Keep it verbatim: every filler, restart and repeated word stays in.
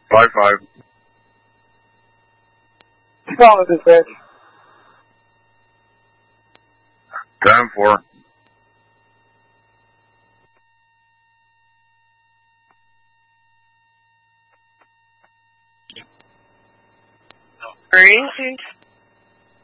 Five five. What's wrong with this bitch? Time four. Three.